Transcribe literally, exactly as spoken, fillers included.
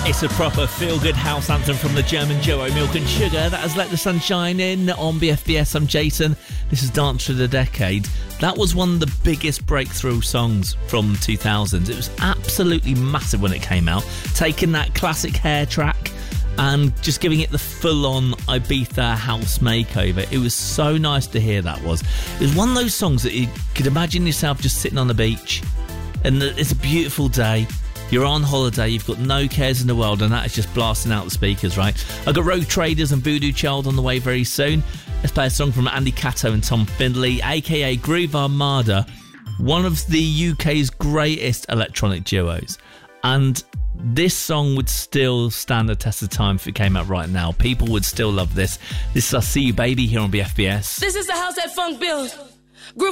It's a proper feel-good house anthem from the German duo Milk and Sugar that has let the sun shine in on B F B S. I'm Jason. This is Dance Through the Decade. That was one of the biggest breakthrough songs from two thousands. It was absolutely massive when it came out, taking that classic hair track and just giving it the full-on Ibiza house makeover. It was so nice to hear that was. It was one of those songs that you could imagine yourself just sitting on the beach and it's a beautiful day. You're on holiday, you've got no cares in the world, and that is just blasting out the speakers, right? I've got Rogue Traders and Voodoo Child on the way very soon. Let's play a song from Andy Cato and Tom Findlay, a k a. Groove Armada, one of the U K's greatest electronic duos. And this song would still stand the test of time if it came out right now. People would still love this. This is I See You Baby here on B F B S. This is the house that funk builds.